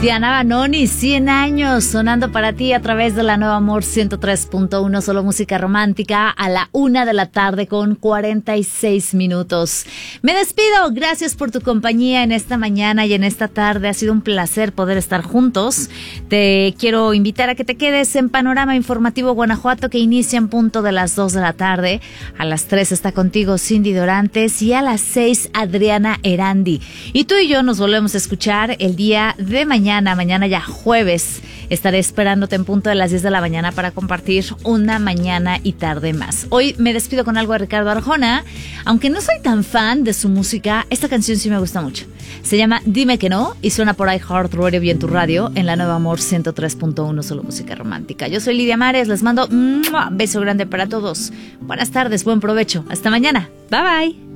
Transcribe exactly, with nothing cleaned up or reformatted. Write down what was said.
Diana Banoni, cien años, sonando para ti a través de la Nueva Amor ciento tres punto uno, solo música romántica, a la una de la tarde con cuarenta y seis minutos. Me despido, gracias por tu compañía en esta mañana y en esta tarde, ha sido un placer poder estar juntos. Te quiero invitar a que te quedes en Panorama Informativo Guanajuato, que inicia en punto de las dos de la tarde. A las tres está contigo Cindy Dorantes y a las seis Adriana Erandi. Y tú y yo nos volvemos a escuchar el día de mañana. Mañana, mañana ya jueves, estaré esperándote en punto de las diez de la mañana para compartir una mañana y tarde más. Hoy me despido con algo de Ricardo Arjona. Aunque no soy tan fan de su música, esta canción sí me gusta mucho. Se llama Dime que no y suena por iHeart Radio y en tu radio en la Nueva Amor ciento tres punto uno, solo música romántica. Yo soy Lidia Mares, les mando un beso grande para todos. Buenas tardes, buen provecho. Hasta mañana. Bye bye.